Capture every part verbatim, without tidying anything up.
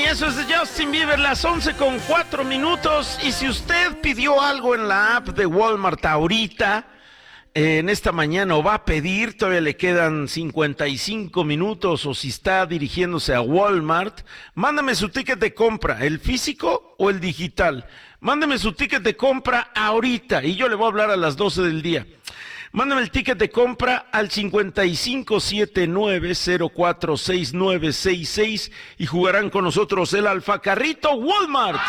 Eso es de Justin Bieber, las once con cuatro minutos. Y si usted pidió algo en la app de Walmart ahorita, eh, en esta mañana, o va a pedir, todavía le quedan cincuenta y cinco minutos, o si está dirigiéndose a Walmart, mándame su ticket de compra, el físico o el digital. Mándame su ticket de compra ahorita y yo le voy a hablar a las doce del día. Mándame el ticket de compra al cincuenta y cinco setenta y nueve cero cuatro seis nueve seis seis y jugarán con nosotros el Alfacarrito Walmart.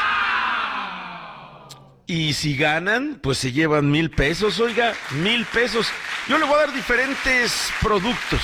Y si ganan, pues se llevan mil pesos, oiga, mil pesos. Yo le voy a dar diferentes productos.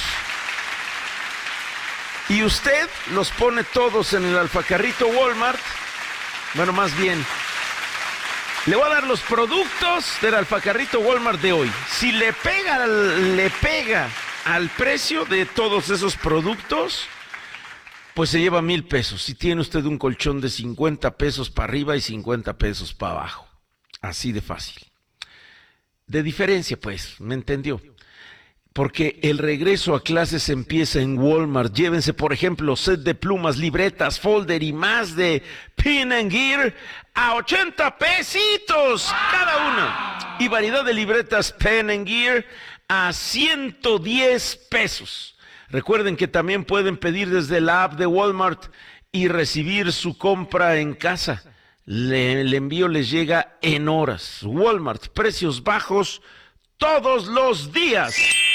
Y usted los pone todos en el Alfacarrito Walmart. Bueno, más bien, le voy a dar los productos del Alfacarrito Walmart de hoy. Si le pega, le pega al precio de todos esos productos, pues se lleva mil pesos. Si tiene usted un colchón de cincuenta pesos para arriba y cincuenta pesos para abajo. Así de fácil. De diferencia, pues, ¿me entendió? Porque el regreso a clases empieza en Walmart. Llévense, por ejemplo, set de plumas, libretas, folder y más de Pen and Gear a ochenta pesitos cada una. Y variedad de libretas Pen and Gear a ciento diez pesos. Recuerden que también pueden pedir desde la app de Walmart y recibir su compra en casa. Le, el envío les llega en horas. Walmart, precios bajos todos los días.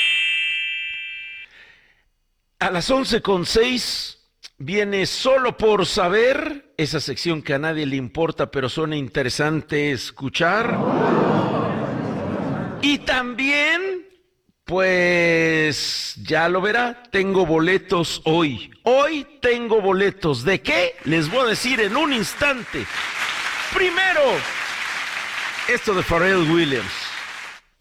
A las once con seis viene Solo por Saber, esa sección que a nadie le importa, pero suena interesante escuchar. Y también, pues, ya lo verá, tengo boletos hoy. Hoy tengo boletos. ¿De qué? Les voy a decir en un instante. Primero, esto de Pharrell Williams.